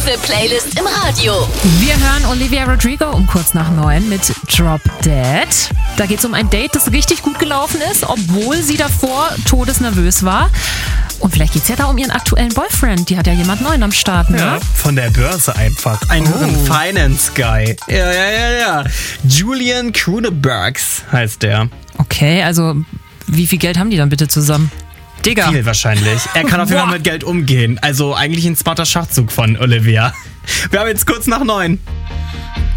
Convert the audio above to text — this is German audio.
beste Playlist im Radio. Wir hören Olivia Rodrigo um kurz nach 9 mit Drop Dead. Da geht es um ein Date, das richtig gut gelaufen ist, obwohl sie davor todesnervös war. Und vielleicht geht es ja da um ihren aktuellen Boyfriend. Die hat ja jemand Neuen am Start, ne? Ja, von der Börse einfach. Ein Finance Guy. Ja. Julian Krunebergs heißt der. Okay, also wie viel Geld haben die dann bitte zusammen? Digga. Viel wahrscheinlich. Er kann auf jeden Fall mit Geld umgehen. Also eigentlich ein smarter Schachzug von Olivia. Wir haben jetzt kurz nach 9.